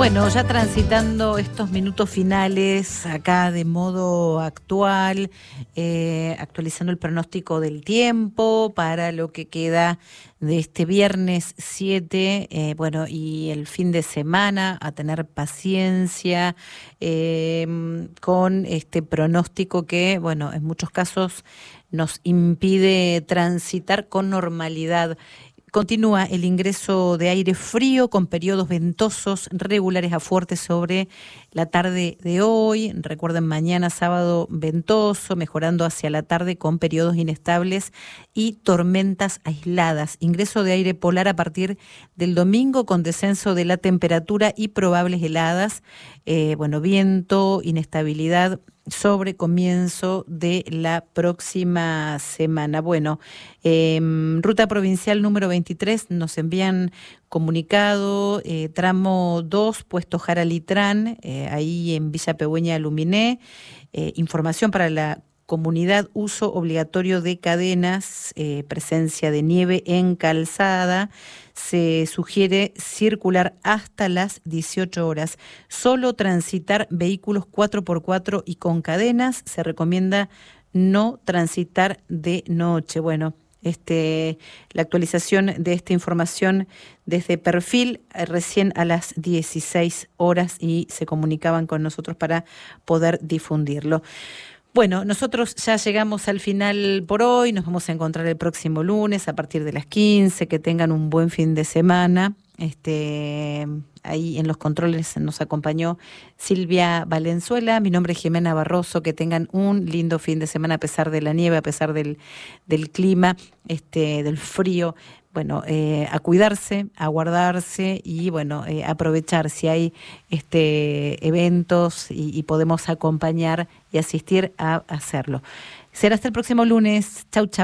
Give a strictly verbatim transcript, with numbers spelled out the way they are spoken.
Bueno, ya transitando estos minutos finales acá de modo actual, eh, actualizando el pronóstico del tiempo para lo que queda de este viernes siete, eh, bueno, y el fin de semana, a tener paciencia eh, con este pronóstico que, bueno, en muchos casos nos impide transitar con normalidad. Continúa el ingreso de aire frío con periodos ventosos regulares a fuertes sobre la tarde de hoy. Recuerden, mañana sábado ventoso, mejorando hacia la tarde con periodos inestables y tormentas aisladas. Ingreso de aire polar a partir del domingo con descenso de la temperatura y probables heladas. Eh, bueno, viento, inestabilidad sobre comienzo de la próxima semana. Bueno, eh, ruta provincial número veintitrés, nos envían comunicado, eh, tramo dos, puesto Jaralitrán, eh, ahí en Villa Pegüeña Luminé, eh, información para la comunidad, uso obligatorio de cadenas, eh, presencia de nieve en calzada. Se sugiere circular hasta las dieciocho horas. Solo transitar vehículos cuatro por cuatro y con cadenas. Se recomienda no transitar de noche. Bueno, este, la actualización de esta información desde Perfil, eh, recién a las dieciséis horas, y se comunicaban con nosotros para poder difundirlo. Bueno, nosotros ya llegamos al final por hoy, nos vamos a encontrar el próximo lunes a partir de las quince, que tengan un buen fin de semana. Este, ahí en los controles nos acompañó Silvia Valenzuela, mi nombre es Jimena Barroso, que tengan un lindo fin de semana a pesar de la nieve, a pesar del, del clima, este, del frío. Bueno, eh, a cuidarse, a guardarse y bueno, eh, aprovechar si hay este eventos y, y podemos acompañar y asistir a hacerlo. Será hasta el próximo lunes. Chau, chau.